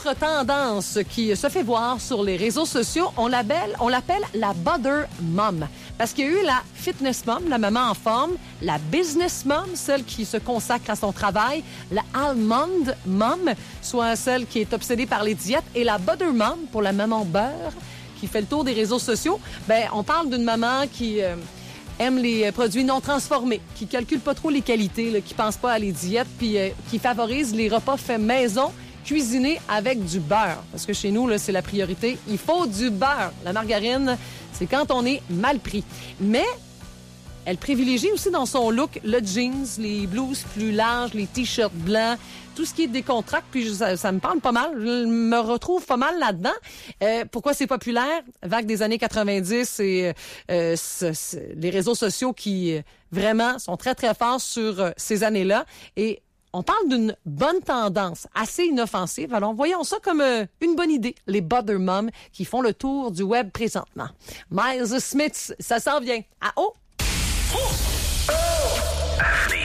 autre tendance qui se fait voir sur les réseaux sociaux, on l'appelle la Butter Mom. Parce qu'il y a eu la Fitness Mom, la maman en forme, la Business Mom, celle qui se consacre à son travail, la Almond Mom, soit celle qui est obsédée par les diètes, et la Butter Mom, pour la maman beurre, qui fait le tour des réseaux sociaux. Ben, on parle d'une maman qui aime les produits non transformés, qui calcule pas trop les qualités, là, qui pense pas à les diètes, puis qui favorise les repas faits maison, cuisinés avec du beurre. Parce que chez nous, là, c'est la priorité. Il faut du beurre. La margarine, c'est quand on est mal pris. Mais elle privilégie aussi dans son look le jeans, les blouses plus larges, les t-shirts blancs, tout ce qui est décontracté, puis ça me parle pas mal. Je me retrouve pas mal là-dedans. Pourquoi c'est populaire? Vague des années 90 et les réseaux sociaux qui vraiment sont très, très forts sur ces années-là. Et on parle d'une bonne tendance, assez inoffensive. Alors, voyons ça comme une bonne idée. Les Butter Moms qui font le tour du web présentement. Miles Smith, ça s'en vient. Ah oh!